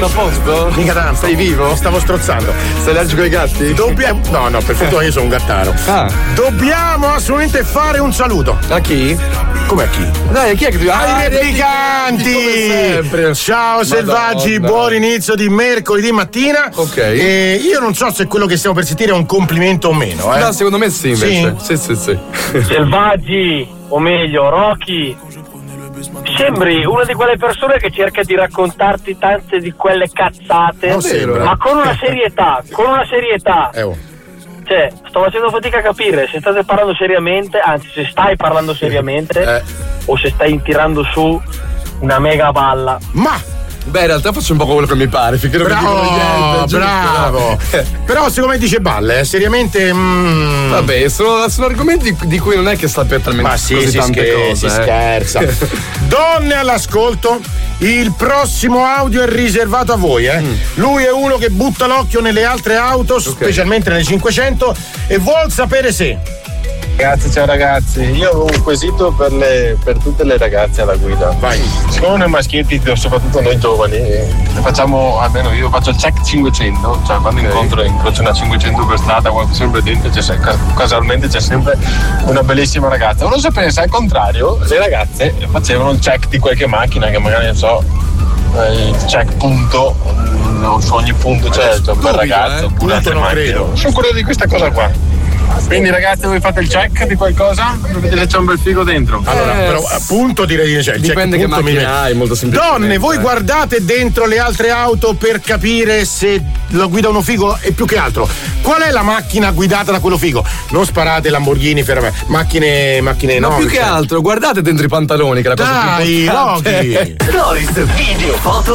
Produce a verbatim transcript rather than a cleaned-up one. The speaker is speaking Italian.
Tutto a posto? Mica tanto. Sei vivo? Mi stavo strozzando. Sei allergico ai gatti? Dobbiamo. No, no, per fortuna io sono un gattaro. Ah. Dobbiamo assolutamente fare un saluto. A chi? Come a chi? Dai, chi è che ti Ai ah, replicanti! Ciao selvaggi, Madonna. Buon inizio di mercoledì mattina. Ok. E io non so se quello che stiamo per sentire è un complimento o meno, eh. No, secondo me sì, invece. Sì, sì, sì. sì. Selvaggi, o meglio, Rocky. Sembri una di quelle persone che cerca di raccontarti tante di quelle cazzate, ma con una serietà, con una serietà. Eh, oh. Cioè, sto facendo fatica a capire se state parlando seriamente, anzi se stai parlando seriamente eh. o se stai tirando su una mega balla. Ma beh, in realtà faccio un po' quello che mi pare, finché non bravo, mi dicono niente, giusto? Bravo. Però siccome dice balle, eh, seriamente mm... vabbè, sono, sono argomenti di cui non è che sapete talmente ma sì, così si tante scher- cose. Si eh. scherza. Donne all'ascolto, il prossimo audio è riservato a voi, eh. Mm. Lui è uno che butta l'occhio nelle altre auto, okay. specialmente nelle cinquecento, e vuol sapere se. Ragazzi, ciao ragazzi, io ho un quesito per, le, per tutte le ragazze alla guida. Vai. Siccome noi maschietti, soprattutto noi giovani, facciamo, almeno io faccio il check cinquecento, cioè quando okay. incontro incrocio una cinquecento per strada, guardo sempre dentro, c'è, casualmente c'è sempre una bellissima ragazza. Uno se pensa al contrario, le ragazze facevano il check di qualche macchina che magari non so, il check punto, su ogni punto c'è, c'è un bel ragazzo, eh? oppure altre macchine. Sono curioso di questa cosa qua. Quindi ragazzi, voi fate il check di qualcosa? Vedete se c'è un bel figo dentro. Allora, eh, però appunto direi di cioè, dipende che macchina hai, molto semplicemente. Donne, voi guardate dentro le altre auto per capire se la guida uno figo e più che altro. Qual è la macchina guidata da quello figo? Non sparate Lamborghini, Ferrari, macchine, macchine no. No, più che altro, guardate dentro i pantaloni, che è la cosa dai, più importante. Rocky. Royce Video Foto